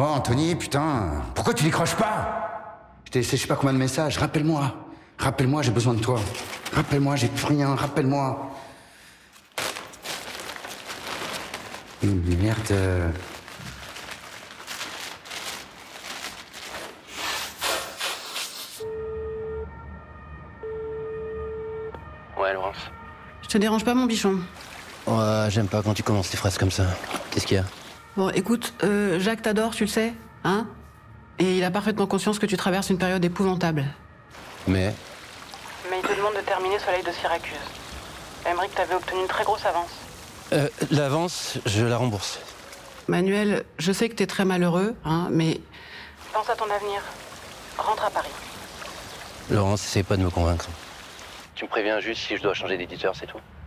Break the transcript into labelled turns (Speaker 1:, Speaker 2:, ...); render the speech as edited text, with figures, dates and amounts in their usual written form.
Speaker 1: Oh, Anthony, putain, pourquoi tu décroches pas? Je t'ai laissé je sais pas combien de messages, rappelle-moi. Rappelle-moi, j'ai besoin de toi. Rappelle-moi, j'ai plus rien, rappelle-moi. Merde.
Speaker 2: Ouais, Laurence.
Speaker 3: Je te dérange pas, mon bichon?
Speaker 2: Ouais, j'aime pas quand tu commences tes phrases comme ça. Qu'est-ce qu'il y a?
Speaker 3: Bon, écoute, Jacques t'adore, tu le sais, hein? Et il a parfaitement conscience que tu traverses une période épouvantable.
Speaker 2: Mais
Speaker 3: Mais il te demande de terminer Soleil de Syracuse. Aymeric t'avait obtenu une très grosse avance.
Speaker 2: l'avance, je la rembourse.
Speaker 3: Manuel, je sais que t'es très malheureux, hein, mais... Pense à ton avenir. Rentre à Paris.
Speaker 2: Laurence, essaye pas de me convaincre. Tu me préviens juste si je dois changer d'éditeur, c'est tout.